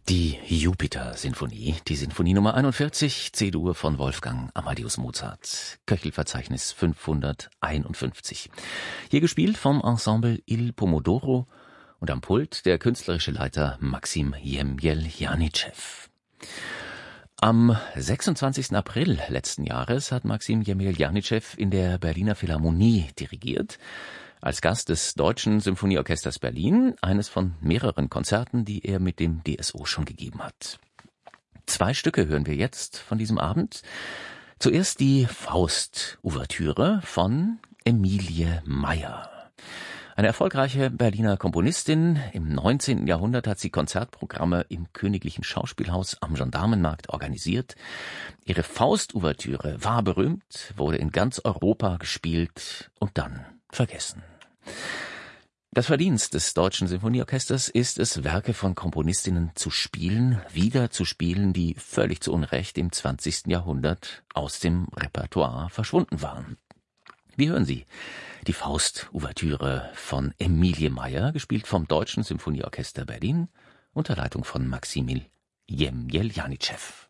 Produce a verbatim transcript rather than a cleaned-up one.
Die Jupiter-Sinfonie, die Sinfonie Nummer einundvierzig, C-Dur von Wolfgang Amadeus Mozart, Köchelverzeichnis fünfhunderteinundfünfzig. Hier gespielt vom Ensemble Il Pomodoro und am Pult der künstlerische Leiter Maxim Jemjeljanitschew. Am sechsundzwanzigsten April letzten Jahres hat Maxim Jemjeljanitschew in der Berliner Philharmonie dirigiert, als Gast des Deutschen Symphonieorchesters Berlin, eines von mehreren Konzerten, die er mit dem D S O schon gegeben hat. Zwei Stücke hören wir jetzt von diesem Abend. Zuerst die Faust-Ouvertüre von Emilie Meyer. Eine erfolgreiche Berliner Komponistin. Im neunzehnten Jahrhundert hat sie Konzertprogramme im Königlichen Schauspielhaus am Gendarmenmarkt organisiert. Ihre Faust-Ouvertüre war berühmt, wurde in ganz Europa gespielt und dann vergessen. Das Verdienst des Deutschen Sinfonieorchesters ist es, Werke von Komponistinnen zu spielen, wieder zu spielen, die völlig zu Unrecht im zwanzigsten Jahrhundert aus dem Repertoire verschwunden waren. Wir hören sie. Die Faust-Ouvertüre von Emilie Meyer, gespielt vom Deutschen Symphonieorchester Berlin, unter Leitung von Maxim Jemjeljanitschew.